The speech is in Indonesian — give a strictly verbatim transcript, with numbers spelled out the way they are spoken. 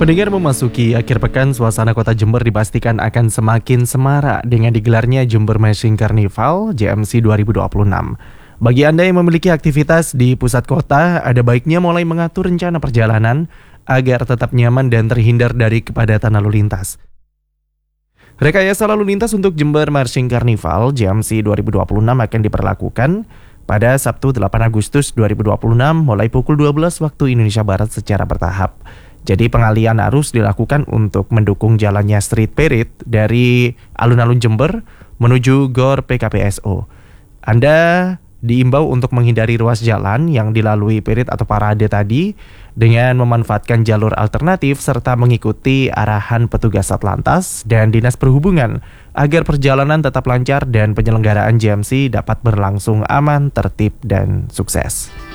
Pendengar, memasuki akhir pekan, suasana kota Jember dipastikan akan semakin semarak dengan digelarnya Jember Machine Carnival J M C dua ribu dua puluh enam. Bagi Anda yang memiliki aktivitas di pusat kota, ada baiknya mulai mengatur rencana perjalanan agar tetap nyaman dan terhindar dari kepadatan lalu lintas. Rekayasa lalu lintas untuk Jember Machine Carnival J M C dua ribu dua puluh enam akan diberlakukan pada Sabtu delapan Agustus dua ribu dua puluh enam mulai pukul dua belas waktu Indonesia Barat secara bertahap. Jadi pengalian arus dilakukan untuk mendukung jalannya Street Parade dari alun-alun Jember menuju Gor P K P S O. Anda diimbau untuk menghindari ruas jalan yang dilalui parade atau parade tadi dengan memanfaatkan jalur alternatif serta mengikuti arahan petugas Satlantas dan Dinas Perhubungan agar perjalanan tetap lancar dan penyelenggaraan J M C dapat berlangsung aman, tertib, dan sukses.